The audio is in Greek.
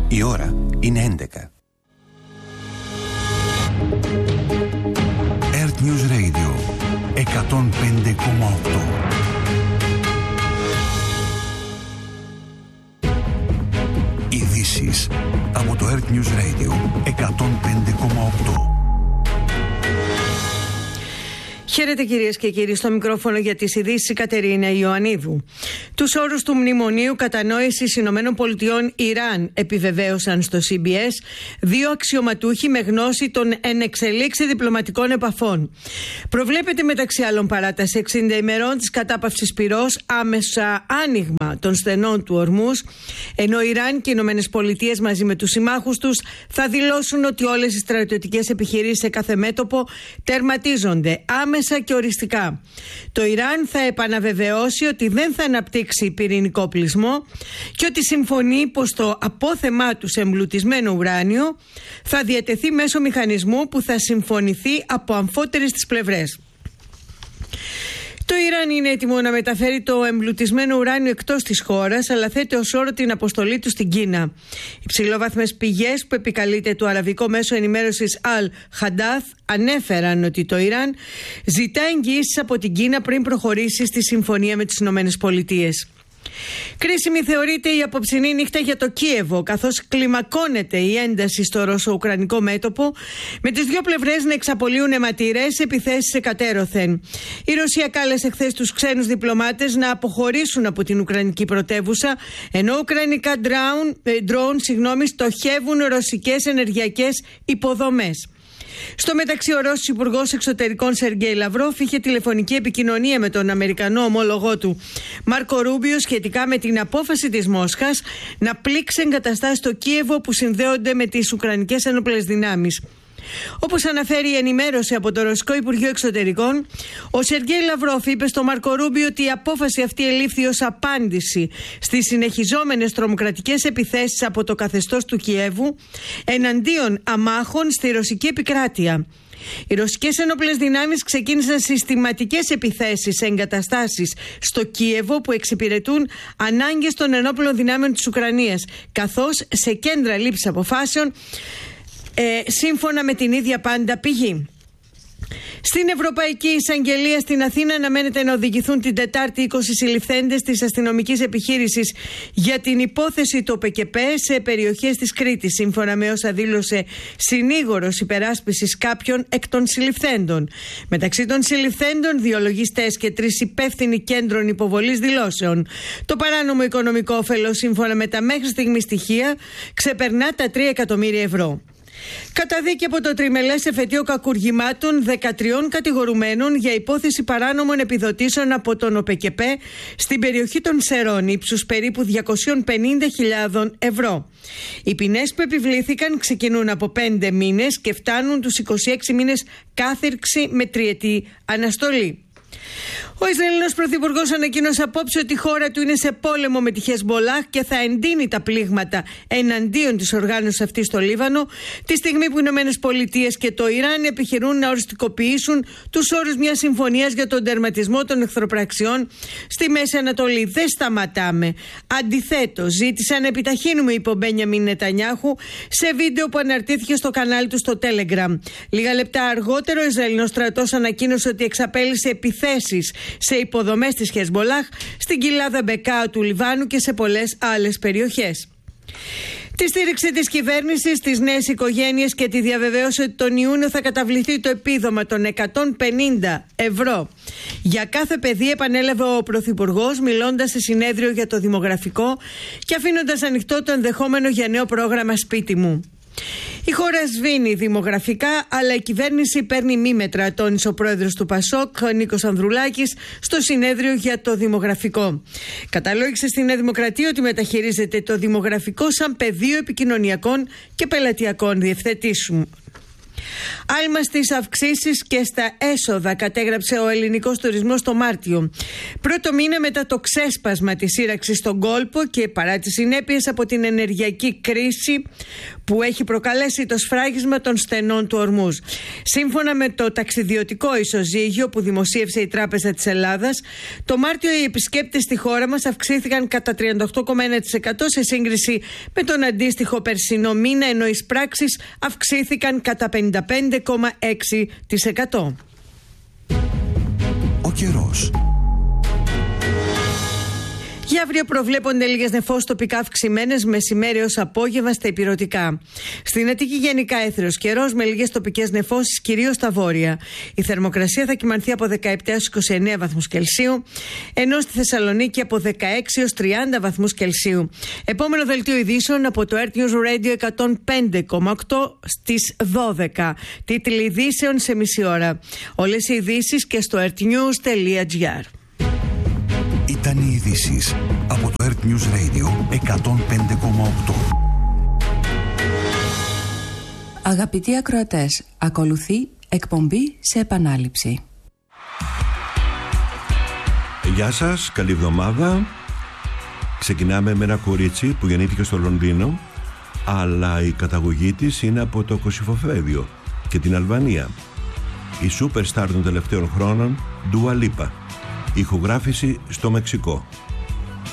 Η ώρα είναι 11. Earth News Radio 105,8. Ειδήσεις από το Earth News Radio 105,8. Χαίρετε κυρίες και κύριοι, στο μικρόφωνο για τις ειδήσεις η Κατερίνα Ιωαννίδου. Τους όρους του Μνημονίου Κατανόησης ΗΠΑ Ιράν επιβεβαίωσαν στο CBS δύο αξιωματούχοι με γνώση των ενεξελίξη διπλωματικών επαφών. Προβλέπεται μεταξύ άλλων παράταση 60 ημερών της κατάπαυσης πυρός, άμεσα άνοιγμα των στενών του Ορμούς, ενώ Ιράν και οι ΗΠΑ μαζί με τους συμμάχους τους θα δηλώσουν ότι όλες οι στρατιωτικές επιχειρήσεις σε κάθε μέτωπο τερματίζονται άμεσα και οριστικά. Το Ιράν θα επαναβεβαιώσει ότι δεν θα αναπτύξει πυρηνικό οπλισμό και ότι συμφωνεί πως το απόθεμά του σε εμπλουτισμένο ουράνιο θα διατεθεί μέσω μηχανισμού που θα συμφωνηθεί από αμφότερες τις πλευρές. Το Ιράν είναι έτοιμο να μεταφέρει το εμπλουτισμένο ουράνιο εκτός της χώρας, αλλά θέτει ως όρο την αποστολή του στην Κίνα. Οι ψηλόβαθμες πηγές που επικαλείται το αραβικό μέσο ενημέρωσης Al-Hadath ανέφεραν ότι το Ιράν ζητά εγγυήσεις από την Κίνα πριν προχωρήσει στη συμφωνία με τις ΗΠΑ. Κρίσιμη θεωρείται η απόψινή νύχτα για το Κίεβο, καθώς κλιμακώνεται η ένταση στο ρωσο-ουκρανικό μέτωπο, με τις δύο πλευρές να εξαπολύουν αιματηρές επιθέσεις εκατέρωθεν. Η Ρωσία κάλεσε χθες τους ξένους διπλωμάτες να αποχωρήσουν από την ουκρανική πρωτεύουσα, ενώ ουκρανικά ντρόουν στοχεύουν ρωσικές ενεργειακές υποδομές. Στο μεταξύ, ο Ρώσος Υπουργός Εξωτερικών Σεργέη Λαυρόφ είχε τηλεφωνική επικοινωνία με τον Αμερικανό ομόλογό του Μάρκο Ρούμπιο σχετικά με την απόφαση της Μόσχας να πλήξει εγκαταστάσεις στο Κίεβο που συνδέονται με τις Ουκρανικές Ένοπλες Δυνάμεις. Όπως αναφέρει η ενημέρωση από το Ρωσικό Υπουργείο Εξωτερικών, ο Σεργέη Λαυρόφ είπε στο Μάρκο Ρούμπιο ότι η απόφαση αυτή ελήφθη ως απάντηση στις συνεχιζόμενες τρομοκρατικές επιθέσεις από το καθεστώς του Κιέβου εναντίον αμάχων στη ρωσική επικράτεια. Οι ρωσικές ένοπλες δυνάμεις ξεκίνησαν συστηματικές επιθέσεις σε εγκαταστάσεις στο Κίεβο που εξυπηρετούν ανάγκες των ενόπλων δυνάμεων της Ουκρανίας, καθώς σε κέντρα λήψης αποφάσεων, σύμφωνα με την ίδια πάντα πηγή. Στην Ευρωπαϊκή Εισαγγελία στην Αθήνα αναμένεται να οδηγηθούν την Τετάρτη 20 συλληφθέντες της αστυνομικής επιχείρησης για την υπόθεση του ΟΠΕΚΕΠ σε περιοχές της Κρήτης, σύμφωνα με όσα δήλωσε συνήγορος υπεράσπισης κάποιων εκ των συλληφθέντων. Μεταξύ των συλληφθέντων, 2 λογιστές και 3 υπεύθυνοι κέντρων υποβολής δηλώσεων. Το παράνομο οικονομικό όφελος, σύμφωνα με τα μέχρι στιγμή στοιχεία, ξεπερνά τα 3 εκατομμύρια ευρώ. Καταδίκη από το τριμελές εφετείο κακουργημάτων 13 κατηγορουμένων για υπόθεση παράνομων επιδοτήσεων από τον ΟΠΕΚΕΠ στην περιοχή των Σερών, ύψους περίπου 250.000 ευρώ. Οι ποινές που επιβλήθηκαν ξεκινούν από 5 μήνες και φτάνουν τους 26 μήνες κάθυρξη με 3ετή αναστολή. Ο Ισραηλινός Πρωθυπουργός ανακοίνωσε απόψε ότι η χώρα του είναι σε πόλεμο με τη Χεσμολάχ και θα εντείνει τα πλήγματα εναντίον της οργάνωσης αυτής στο Λίβανο, τη στιγμή που οι ΗΠΑ και το Ιράν επιχειρούν να οριστικοποιήσουν τους όρους μιας συμφωνίας για τον τερματισμό των εχθροπραξιών στη Μέση Ανατολή. Δεν σταματάμε. Αντιθέτως, ζήτησαν να επιταχύνουμε, είπε ο Μπένιαμιν Νετανιάχου σε βίντεο που αναρτήθηκε στο κανάλι του στο Telegram. Λίγα λεπτά αργότερα, ο Ισραηλινός στρατός ανακοίνωσε ότι εξαπέλυσε επιθέσεις σε υποδομές της Χεσμολάχ στην κοιλάδα Μπεκά του Λιβάνου και σε πολλές άλλες περιοχές. Τη στήριξη της κυβέρνησης στις νέες οικογένειες και τη διαβεβαίωση ότι τον Ιούνιο θα καταβληθεί το επίδομα των 150 ευρώ για κάθε παιδί, επανέλαβε ο Πρωθυπουργός μιλώντας σε συνέδριο για το δημογραφικό και αφήνοντας ανοιχτό το ενδεχόμενο για νέο πρόγραμμα Σπίτι μου. Η χώρα σβήνει δημογραφικά, αλλά η κυβέρνηση παίρνει μήμετρα, τόνισε ο πρόεδρος του ΠΑΣΟΚ, Νίκος Ανδρουλάκης, στο συνέδριο για το δημογραφικό. Καταλόγησε στη Νέα Δημοκρατία ότι μεταχειρίζεται το δημογραφικό σαν πεδίο επικοινωνιακών και πελατειακών διευθετήσεων. Άλμα στις αυξήσεις και στα έσοδα, κατέγραψε ο ελληνικός τουρισμός το Μάρτιο. Πρώτο μήνα μετά το ξέσπασμα της σύραξης στον κόλπο και παρά τις συνέπειες από την ενεργειακή κρίση που έχει προκαλέσει το σφράγισμα των στενών του Ορμούζ. Σύμφωνα με το ταξιδιωτικό ισοζύγιο που δημοσίευσε η Τράπεζα της Ελλάδας, το Μάρτιο οι επισκέπτες στη χώρα μας αυξήθηκαν κατά 38,1% σε σύγκριση με τον αντίστοιχο περσινό μήνα, ενώ οι πράξεις αυξήθηκαν κατά 55,6%. Ο καιρός. Για αύριο προβλέπονται λίγες νεφώσεις τοπικά αυξημένες μεσημέρι ως απόγευμα στα ηπειρωτικά. Στην Αττική γενικά έθριος καιρός με λίγες τοπικές νεφώσεις, κυρίως στα βόρεια. Η θερμοκρασία θα κυμανθεί από 17 έως 29 βαθμούς Κελσίου, ενώ στη Θεσσαλονίκη από 16 έως 30 βαθμούς Κελσίου. Επόμενο δελτίο ειδήσεων από το Earth News Radio 105,8 στις 12. Τίτλοι ειδήσεων σε μισή ώρα. Όλες οι ειδήσεις και στο earthnews.gr. Ήταν οι ειδήσεις από το Earth News Radio 105,8. Αγαπητοί ακροατές, ακολουθεί εκπομπή σε επανάληψη. Γεια σας, καλή εβδομάδα. Ξεκινάμε με ένα κορίτσι που γεννήθηκε στο Λονδίνο, αλλά η καταγωγή της είναι από το Κωσυφοπαίδιο και την Αλβανία. Η superstar των τελευταίων χρόνων, Dua Lipa. Ηχογράφηση στο Μεξικό.